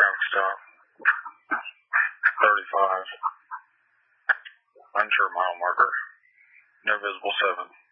traffic stop. 35. Unsure mile marker. No visible 7.